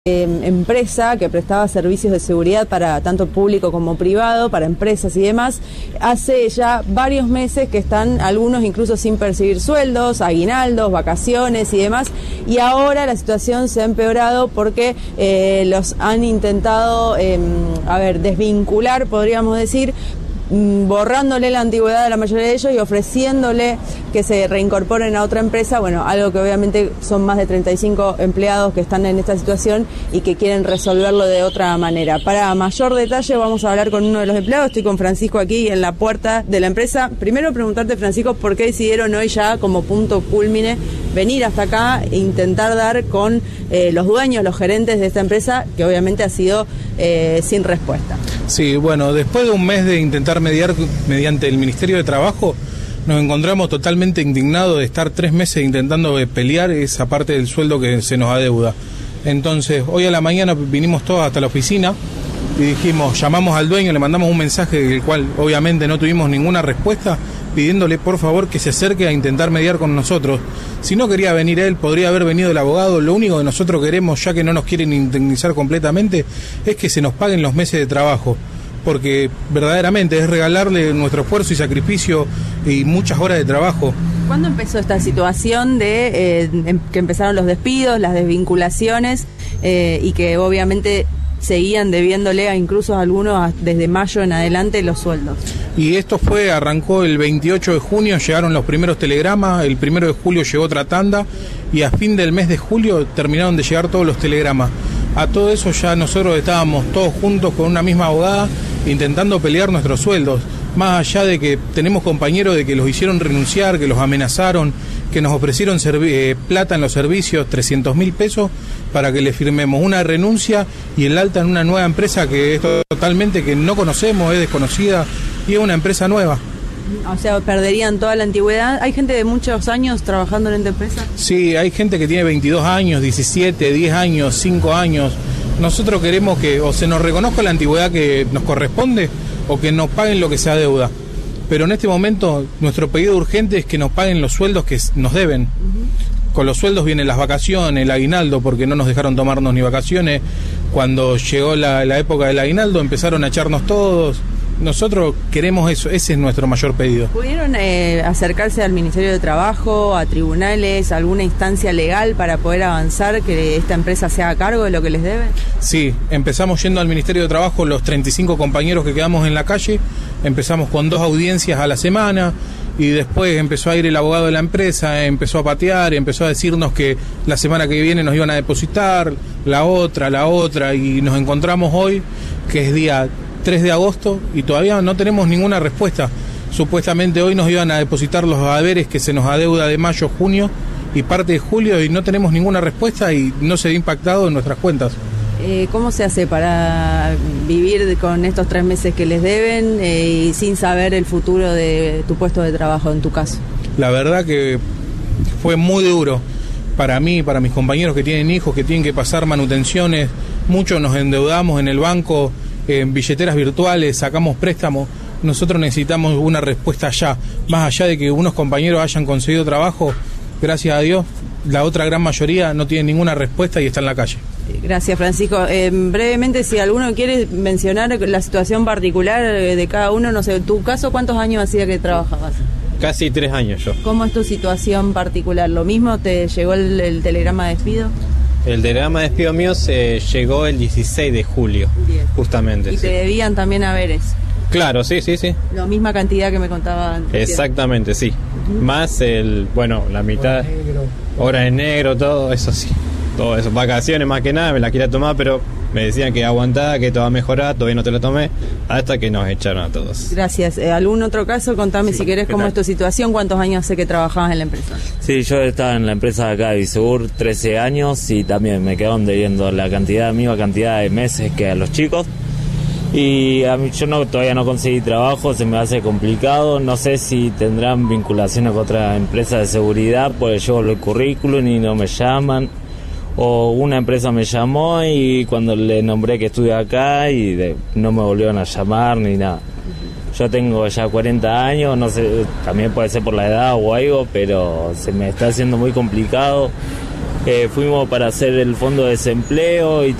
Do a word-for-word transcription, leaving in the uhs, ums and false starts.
Eh, empresa que prestaba servicios de seguridad para tanto público como privado, para empresas y demás, hace ya varios meses que están algunos incluso sin percibir sueldos, aguinaldos, vacaciones y demás, y ahora la situación se ha empeorado porque eh, los han intentado, eh, a ver, desvincular, podríamos decir, borrándole la antigüedad a la mayoría de ellos y ofreciéndole que se reincorporen a otra empresa, bueno, algo que obviamente son más de treinta y cinco empleados que están en esta situación y que quieren resolverlo de otra manera. Para mayor detalle vamos a hablar con uno de los empleados, estoy con Francisco aquí en la puerta de la empresa. Primero preguntarte, Francisco, ¿por qué decidieron hoy ya como punto culmine venir hasta acá e intentar dar con eh, los dueños, los gerentes de esta empresa, que obviamente ha sido eh, sin respuesta? Sí, bueno, después de un mes de intentar mediar mediante el Ministerio de Trabajo, nos encontramos totalmente indignados de estar tres meses intentando pelear esa parte del sueldo que se nos adeuda. Entonces, hoy a la mañana vinimos todos hasta la oficina y dijimos, llamamos al dueño, le mandamos un mensaje del cual obviamente no tuvimos ninguna respuesta, pidiéndole por favor que se acerque a intentar mediar con nosotros. Si no quería venir él, podría haber venido el abogado. Lo único que nosotros queremos, ya que no nos quieren indemnizar completamente, es que se nos paguen los meses de trabajo, porque verdaderamente es regalarle nuestro esfuerzo y sacrificio y muchas horas de trabajo. ¿Cuándo empezó esta situación de eh, que empezaron los despidos, las desvinculaciones eh, y que obviamente seguían debiéndole a incluso a algunos desde mayo en adelante los sueldos? Y esto fue, arrancó el veintiocho de junio, llegaron los primeros telegramas, el primero de julio llegó otra tanda y a fin del mes de julio terminaron de llegar todos los telegramas. A todo eso ya nosotros estábamos todos juntos con una misma abogada intentando pelear nuestros sueldos, más allá de que tenemos compañeros de que los hicieron renunciar, que los amenazaron, que nos ofrecieron eh, plata en los servicios, trescientos mil pesos, para que le firmemos una renuncia y el alta en una nueva empresa que es totalmente que no conocemos, es desconocida y es una empresa nueva. O sea, perderían toda la antigüedad. ¿Hay gente de muchos años trabajando en esta empresa? Sí, hay gente que tiene veintidós años, diecisiete, diez años, cinco años. Nosotros queremos que o se nos reconozca la antigüedad que nos corresponde o que nos paguen lo que sea deuda. Pero en este momento nuestro pedido urgente es que nos paguen los sueldos que nos deben. Uh-huh. Con los sueldos vienen las vacaciones, el aguinaldo, porque no nos dejaron tomarnos ni vacaciones. Cuando llegó la, la época del aguinaldo empezaron a echarnos todos. Nosotros queremos eso, ese es nuestro mayor pedido. ¿Pudieron eh, acercarse al Ministerio de Trabajo, a tribunales, a alguna instancia legal para poder avanzar que esta empresa se haga cargo de lo que les debe? Sí, empezamos yendo al Ministerio de Trabajo los treinta y cinco compañeros que quedamos en la calle, empezamos con dos audiencias a la semana y después empezó a ir el abogado de la empresa, empezó a patear, empezó a decirnos que la semana que viene nos iban a depositar, la otra, la otra, y nos encontramos hoy, que es día tres de agosto, y todavía no tenemos ninguna respuesta. Supuestamente hoy nos iban a depositar los haberes que se nos adeuda de mayo, junio y parte de julio, y no tenemos ninguna respuesta y no se ve impactado en nuestras cuentas. Eh, ¿Cómo se hace para vivir con estos tres meses que les deben eh, y sin saber el futuro de tu puesto de trabajo, en tu caso? La verdad que fue muy duro para mí, para mis compañeros que tienen hijos, que tienen que pasar manutenciones. Muchos nos endeudamos en el banco, en billeteras virtuales, sacamos préstamos. Nosotros necesitamos una respuesta ya, más allá de que unos compañeros hayan conseguido trabajo, gracias a Dios, la otra gran mayoría no tiene ninguna respuesta y está en la calle. Gracias, Francisco. Eh, brevemente, si alguno quiere mencionar la situación particular de cada uno, no sé, en tu caso, ¿cuántos años hacía que trabajabas? Casi tres años yo. ¿Cómo es tu situación particular? ¿Lo mismo? ¿Te llegó el, el telegrama de despido? El telegrama de despido mío se llegó el dieciséis de julio, Bien. justamente. ¿Y sí. te debían también haberes? Claro, sí, sí, sí. La misma cantidad que me contaba antes. Exactamente, sí. Uh-huh. Más el, bueno, la mitad, hora en negro, todo eso sí. Todo eso, vacaciones más que nada, me la quería tomar, pero me decían que aguantaba, que todo va a mejorar, todavía no te lo tomé, hasta que nos echaron a todos. Gracias. Eh, ¿Algún otro caso? Contame sí, si querés cómo es tu situación, cuántos años sé que trabajabas en la empresa. Sí, yo estaba en la empresa de acá de Visur trece años y también me quedaron debiendo la cantidad, misma cantidad de meses que a los chicos. Y a mí yo no todavía no conseguí trabajo, se me hace complicado, no sé si tendrán vinculaciones con otra empresa de seguridad, porque llevo el currículum y no me llaman. O una empresa me llamó y cuando le nombré que estuve acá y de, no me volvieron a llamar ni nada. Yo tengo ya cuarenta años, no sé, también puede ser por la edad o algo, pero se me está haciendo muy complicado eh, fuimos para hacer el fondo de desempleo y